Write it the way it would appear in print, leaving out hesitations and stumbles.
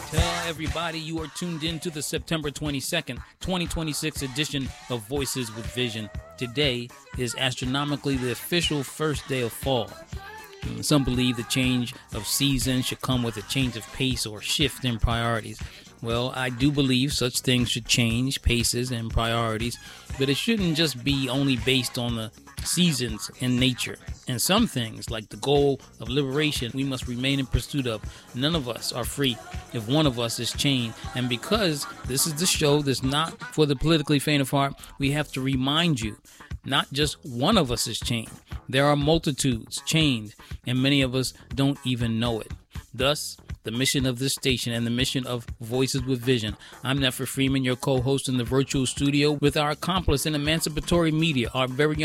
Tell everybody you are tuned in to the September 22nd, 2026 edition of Voices with Vision. Today is astronomically the official first day of fall. Some believe the change of season should come with a change of pace or shift in priorities. Well, I do believe such things should change paces and priorities, but it shouldn't just be only based on the seasons and nature. And some things, like the goal of liberation, we must remain in pursuit of. None of us are free if one of us is chained. And because this is the show that's not for the politically faint of heart, we have to remind you, not just one of us is chained. There are multitudes chained, and many of us don't even know it. Thus, the mission of this station and the mission of Voices with Vision. I'm Nefer Freeman, your co-host in the virtual studio with our accomplice in emancipatory media, our very